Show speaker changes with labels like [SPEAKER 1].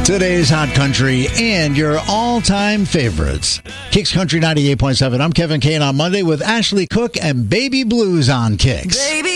[SPEAKER 1] Today's Hot Country and your all-time favorites. Kicks Country 98.7. I'm Kevin Kane on Monday with Ashley Cook and Baby Blues on Kicks.
[SPEAKER 2] Baby